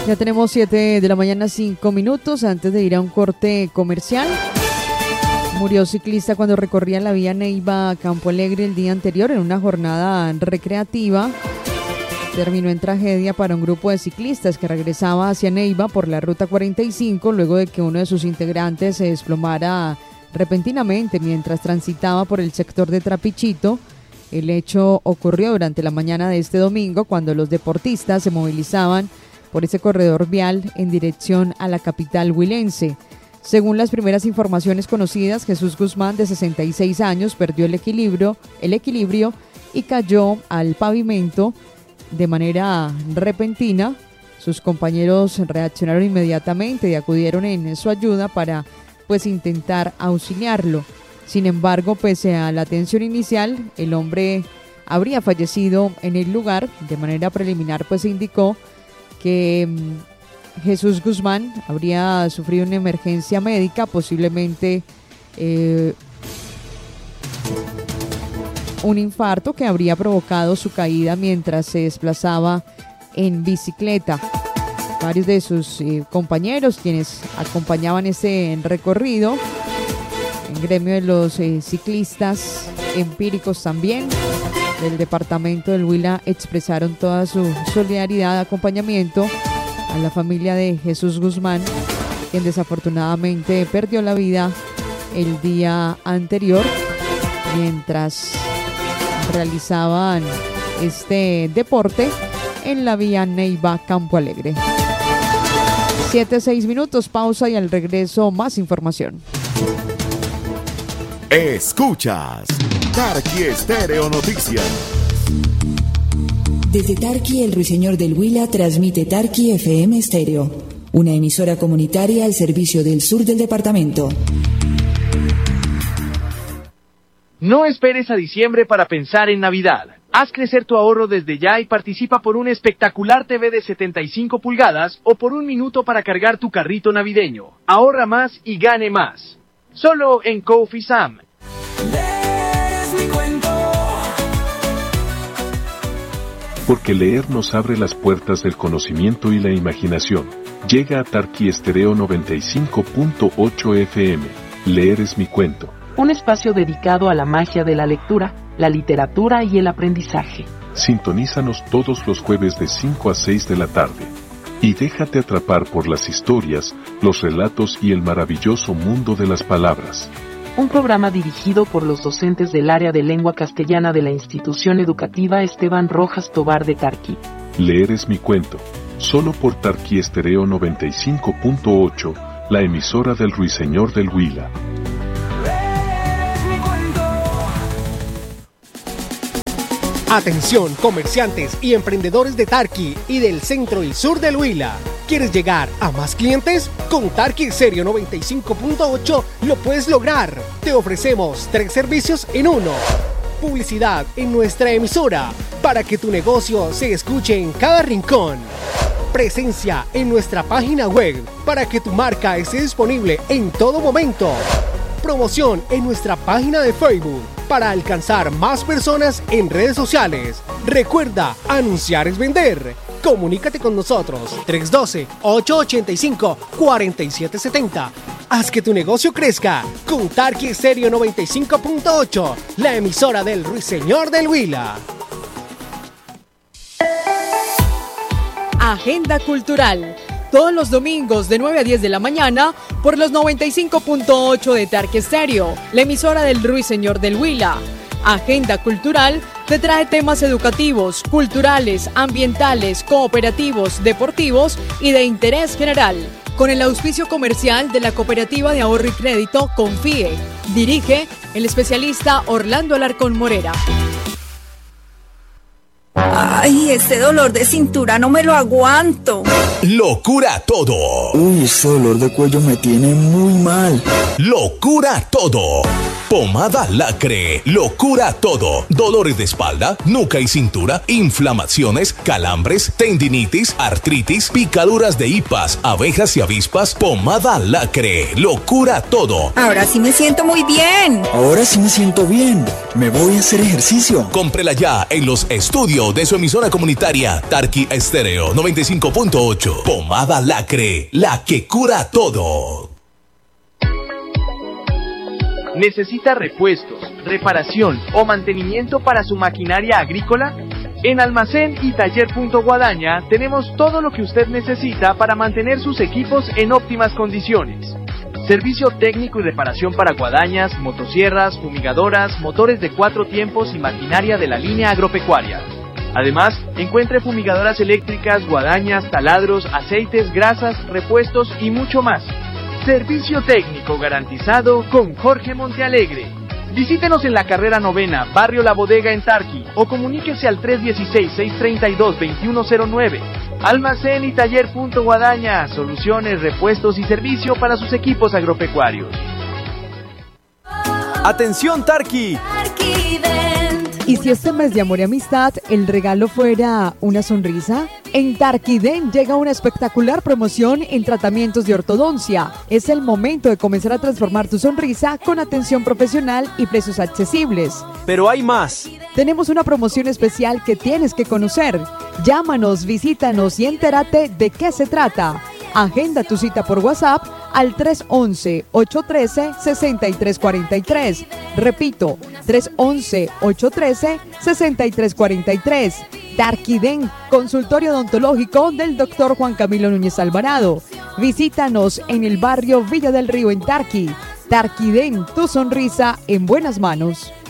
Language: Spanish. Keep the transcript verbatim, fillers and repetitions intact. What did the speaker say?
Ya tenemos siete de la mañana, cinco minutos antes de ir a un corte comercial. Murió ciclista cuando recorría la vía Neiva Campo Alegre el día anterior en una jornada recreativa. Terminó en tragedia para un grupo de ciclistas que regresaba hacia Neiva por la ruta cuarenta y cinco luego de que uno de sus integrantes se desplomara repentinamente mientras transitaba por el sector de Trapichito. El hecho ocurrió durante la mañana de este domingo cuando los deportistas se movilizaban por ese corredor vial en dirección a la capital huilense. Según las primeras informaciones conocidas, Jesús Guzmán, de sesenta y seis años, perdió el equilibrio, el equilibrio y cayó al pavimento de manera repentina. Sus compañeros reaccionaron inmediatamente y acudieron en su ayuda para pues intentar auxiliarlo. Sin embargo, pese a la atención inicial, el hombre habría fallecido en el lugar. De manera preliminar, pues se indicó que mmm, Jesús Guzmán habría sufrido una emergencia médica, posiblemente eh, un infarto que habría provocado su caída mientras se desplazaba en bicicleta. Varios de sus eh, compañeros, quienes acompañaban ese recorrido, en gremio de los eh, ciclistas empíricos también del departamento del Huila, expresaron toda su solidaridad, acompañamiento a la familia de Jesús Guzmán, quien desafortunadamente perdió la vida el día anterior mientras realizaban este deporte en la vía Neiva Campo Alegre. Siete, seis minutos, pausa y al regreso más información. Escuchas Tarqui Estéreo Noticias. Desde Tarqui, el Ruiseñor del Huila transmite Tarqui F M Estéreo, una emisora comunitaria al servicio del sur del departamento. No esperes a diciembre para pensar en Navidad. Haz crecer tu ahorro desde ya y participa por un espectacular T V de setenta y cinco pulgadas o por un minuto para cargar tu carrito navideño. Ahorra más y gane más. Solo en Cofisam. Porque leer nos abre las puertas del conocimiento y la imaginación. Llega a Tarqui Estéreo noventa y cinco punto ocho F M. Leer es mi cuento. Un espacio dedicado a la magia de la lectura, la literatura y el aprendizaje. Sintonízanos todos los jueves de cinco a seis de la tarde. Y déjate atrapar por las historias, los relatos y el maravilloso mundo de las palabras. Un programa dirigido por los docentes del área de lengua castellana de la institución educativa Esteban Rojas Tobar de Tarqui. Leer es mi cuento. Solo por Tarqui Estéreo noventa y cinco punto ocho, la emisora del Ruiseñor del Huila. Atención, comerciantes y emprendedores de Tarqui y del centro y sur del Huila. ¿Quieres llegar a más clientes? Con Tarqui Estéreo noventa y cinco punto ocho lo puedes lograr. Te ofrecemos tres servicios en uno. Publicidad en nuestra emisora para que tu negocio se escuche en cada rincón. Presencia en nuestra página web para que tu marca esté disponible en todo momento. Promoción en nuestra página de Facebook para alcanzar más personas en redes sociales. Recuerda, anunciar es vender. Comunícate con nosotros tres uno dos, ocho ocho cinco, cuatro siete siete cero. Haz que tu negocio crezca con Tarqui Estéreo noventa y cinco punto ocho, la emisora del Ruiseñor del Huila. Agenda Cultural. Todos los domingos de nueve a diez de la mañana por los noventa y cinco punto ocho de Tarqui Estéreo, la emisora del Ruiseñor del Huila. Agenda Cultural te trae temas educativos, culturales, ambientales, cooperativos, deportivos y de interés general. Con el auspicio comercial de la Cooperativa de Ahorro y Crédito Confíe. Dirige el especialista Orlando Alarcón Morera. Ay, este dolor de cintura no me lo aguanto. Locura todo. Uy, ese dolor de cuello me tiene muy mal. Locura todo. Pomada Lacre lo cura todo. Dolores de espalda, nuca y cintura, inflamaciones, calambres, tendinitis, artritis, picaduras de hipas, abejas y avispas. Pomada Lacre lo cura todo. Ahora sí me siento muy bien. Ahora sí me siento bien. Me voy a hacer ejercicio. Cómprela ya en los estudios de su emisora comunitaria Tarqui Estéreo noventa y cinco punto ocho. Pomada Lacre, la que cura todo. ¿Necesita repuestos, reparación o mantenimiento para su maquinaria agrícola? En Almacén y Taller Punto Guadaña tenemos todo lo que usted necesita para mantener sus equipos en óptimas condiciones. Servicio técnico y reparación para guadañas, motosierras, fumigadoras, motores de cuatro tiempos y maquinaria de la línea agropecuaria. Además, encuentre fumigadoras eléctricas, guadañas, taladros, aceites, grasas, repuestos y mucho más. Servicio técnico garantizado con Jorge Montealegre. Visítenos en la carrera novena, barrio La Bodega en Tarqui, o comuníquese al tres uno seis, seis tres dos, dos uno cero nueve. Almacén y Taller Punto Guadaña, soluciones, repuestos y servicio para sus equipos agropecuarios. ¡Atención, Tarqui! ¿Y si este mes de amor y amistad el regalo fuera una sonrisa? En Tarquiden llega una espectacular promoción en tratamientos de ortodoncia. Es el momento de comenzar a transformar tu sonrisa con atención profesional y precios accesibles. Pero hay más. Tenemos una promoción especial que tienes que conocer. Llámanos, visítanos y entérate de qué se trata. Agenda tu cita por WhatsApp al tres once, ocho trece, sesenta y tres cuarenta y tres. Repito, tres once, ocho trece, sesenta y tres cuarenta y tres. Tarquiden, consultorio odontológico del doctor Juan Camilo Núñez Alvarado. Visítanos en el barrio Villa del Río en Tarqui. Tarquiden, tu sonrisa en buenas manos.